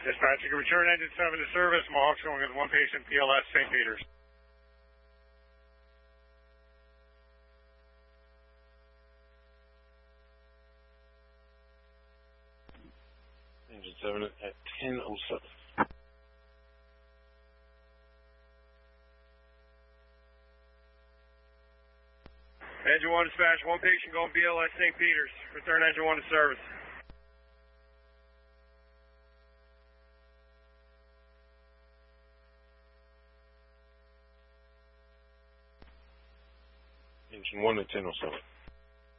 Dispatch, you can return engine 7 to service. Mohawk's going with one patient, PLS St. Peter's. Engine 7 at 10:07. Engine 1 dispatch, one patient going BLS St. Peter's. Return engine 1 to service. Engine 1 at 10:07.